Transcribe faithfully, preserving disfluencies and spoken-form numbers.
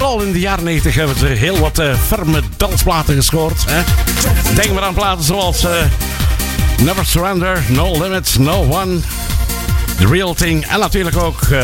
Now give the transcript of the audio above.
Vooral in de jaren negentig hebben we heel wat uh, ferme dansplaten gescoord. Hè? Denk maar aan platen zoals uh, Never Surrender, No Limits, No One, The Real Thing en natuurlijk ook... Uh,